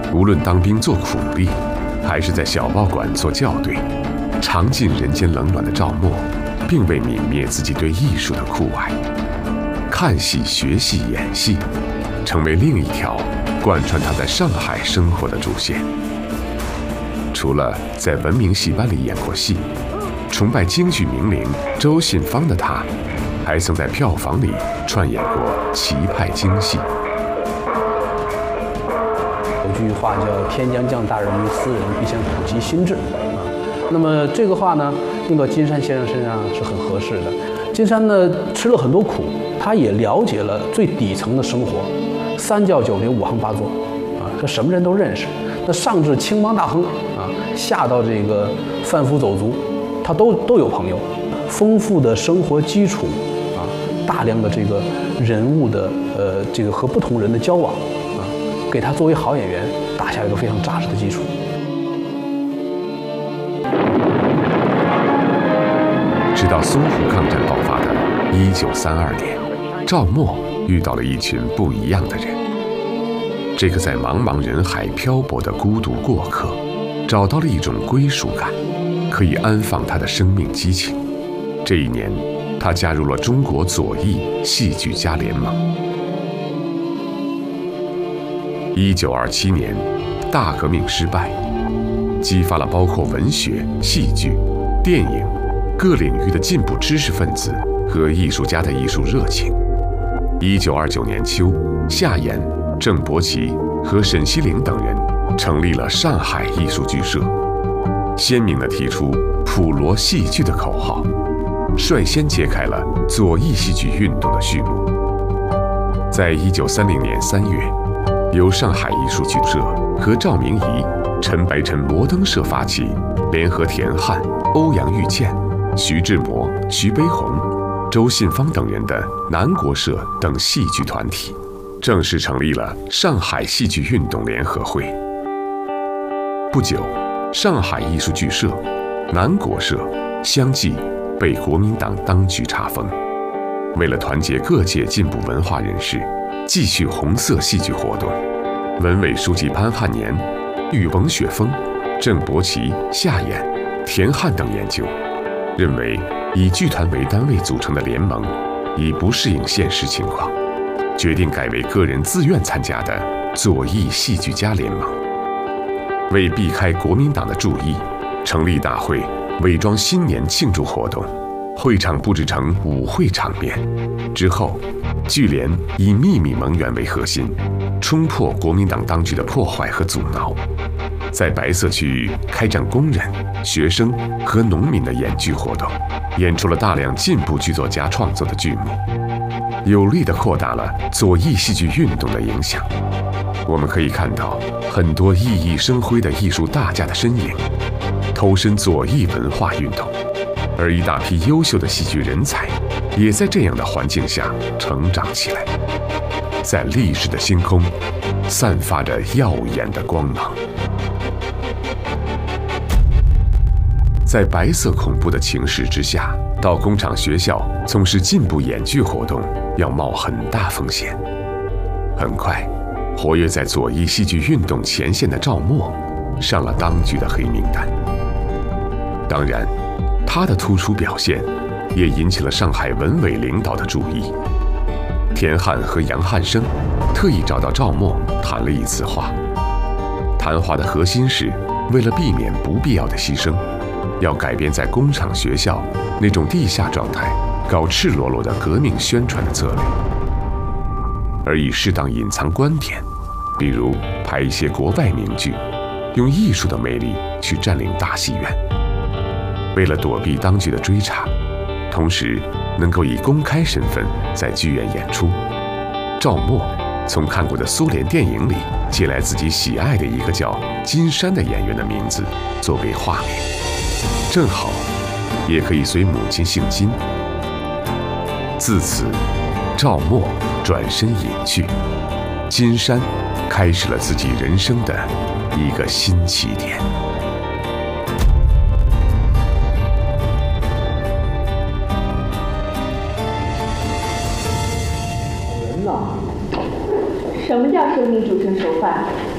无论当兵做苦力，还是在小报馆做校对，尝尽人间冷暖的赵默，并未泯灭自己对艺术的酷爱。看戏、学戏、演戏，成为另一条贯穿他在上海生活的主线。除了在文明戏班里演过戏，崇拜京剧名伶周信芳的他，还曾在票房里串演过奇派京戏。 有句话叫“天将降大任于斯人，必先苦其心志”啊。那么这个话呢，用到金山先生身上是很合适的。金山呢吃了很多苦，他也了解了最底层的生活，三教九流五行八作啊，这什么人都认识。那上至青帮大亨啊，下到这个贩夫走卒，他都有朋友。丰富的生活基础啊，大量的这个人物的这个和不同人的交往啊，给他作为好演员打下一个非常扎实的基础。 直到淞沪抗战爆发的1932年，赵默遇到了一群不一样的人。这个在茫茫人海漂泊的孤独过客，找到了一种归属感，可以安放他的生命激情。这一年，他加入了中国左翼戏剧家联盟。1927年，大革命失败，激发了包括文学、戏剧、电影各领域的进步知识分子和艺术家的艺术热情。1929年秋，夏衍、郑伯奇和沈西龄等人成立了上海艺术剧社，鲜明地提出普罗戏剧的口号，率先揭开了左翼戏剧运动的序幕。在1930年3月，由上海艺术剧社和赵明仪、陈白尘摩登社发起，联合田汉、欧阳玉倩、徐志摩、徐悲鸿、周信芳等人的南国社等戏剧团体，正式成立了上海戏剧运动联合会。不久，上海艺术剧社、南国社相继被国民党当局查封。为了团结各界进步文化人士，继续红色戏剧活动，文委书记潘汉年、与冯雪峰、郑伯奇、夏衍、田汉等研究，认为以剧团为单位组成的联盟已不适应现实情况，决定改为个人自愿参加的左翼戏剧家联盟。为避开国民党的注意，成立大会伪装新年庆祝活动，会场布置成舞会场面。之后，剧联以秘密盟员为核心，冲破国民党当局的破坏和阻挠，在白色区域开展工人、学生和农民的演剧活动，演出了大量进步剧作家创作的剧目，有力地扩大了左翼戏剧运动的影响。我们可以看到很多熠熠生辉的艺术大家的身影，投身左翼文化运动，而一大批优秀的戏剧人才也在这样的环境下成长起来，在历史的星空散发着耀眼的光芒。在白色恐怖的情势之下，到工厂学校从事进步演剧活动要冒很大风险。很快，活跃在左翼戏剧运动前线的赵默上了当局的黑名单。当然，他的突出表现也引起了上海文委领导的注意。田汉和杨汉生特意找到赵默谈了一次话，谈话的核心是为了避免不必要的牺牲，要改变在工厂学校那种地下状态搞赤裸裸的革命宣传的策略，而以适当隐藏观点，比如拍一些国外名剧，用艺术的魅力去占领大戏院。为了躲避当局的追查，同时能够以公开身份在剧院演出，赵默从看过的苏联电影里借来自己喜爱的一个叫金山的演员的名字作为化名，正好也可以随母亲姓金。自此，赵默转身隐去，金山开始了自己人生的一个新起点。 什么叫生米煮成熟饭？